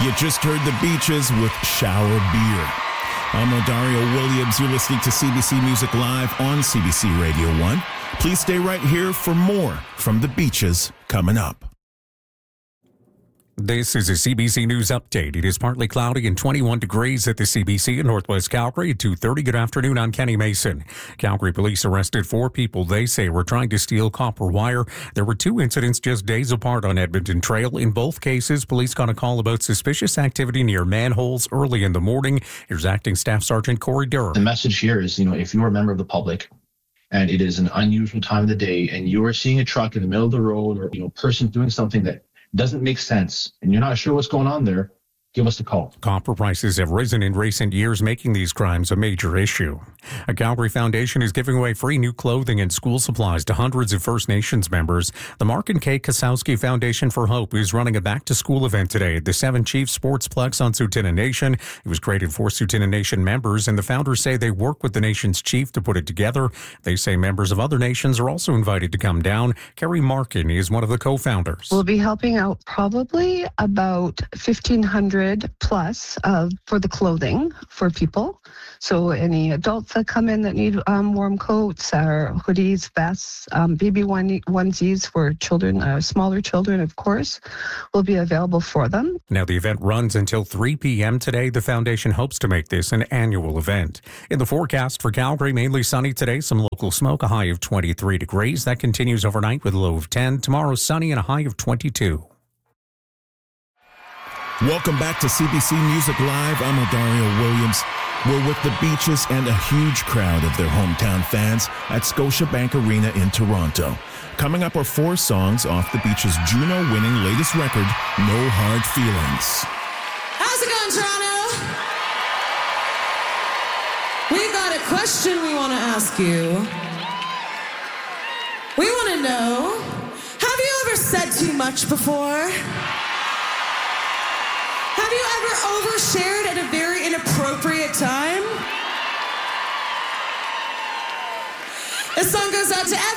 You just heard the Beaches with Shower Beer. I'm Dario Williams. You're listening to CBC Music Live on CBC Radio 1. Please stay right here for more from the Beaches coming up. This is a CBC News update. It is partly cloudy and 21 degrees at the CBC in Northwest Calgary at 2:30. Good afternoon, I'm Kenny Mason. Calgary police arrested 4 people they say were trying to steal copper wire. There were 2 incidents just days apart on Edmonton Trail. In both cases, police got a call about suspicious activity near manholes early in the morning. Here's Acting Staff Sergeant Corey Durham. The message here is, if you're a member of the public and it is an unusual time of the day and you are seeing a truck in the middle of the road or, a person doing something that doesn't make sense and you're not sure what's going on there, give us a call. Copper prices have risen in recent years, making these crimes a major issue. A Calgary Foundation is giving away free new clothing and school supplies to hundreds of First Nations members. The Mark and Kay Kasowski Foundation for Hope is running a back-to-school event today at the Seven Chiefs Sportsplex on Tsuut'ina Nation. It was created for Tsuut'ina Nation members, and the founders say they work with the nation's chief to put it together. They say members of other nations are also invited to come down. Carrie Markin is one of the co-founders. We'll be helping out probably about 1,500 plus for the clothing for people. So any adults that come in that need warm coats or hoodies, vests, baby onesies for children, smaller children, of course, will be available for them. Now, the event runs until 3 p.m. today. The foundation hopes to make this an annual event. In the forecast for Calgary, mainly sunny today, some local smoke, a high of 23 degrees. That continues overnight with a low of 10. Tomorrow, sunny and a high of 22. Welcome back to CBC Music Live. I'm Dario Williams. We're with the Beaches and a huge crowd of their hometown fans at Scotiabank Arena in Toronto. Coming up are 4 songs off the Beaches' Juno-winning latest record, No Hard Feelings. How's it going, Toronto? We got a question we want to ask you. We want to know, have you ever said too much before? Have you ever overshared at a very inappropriate time? This song goes out to everyone.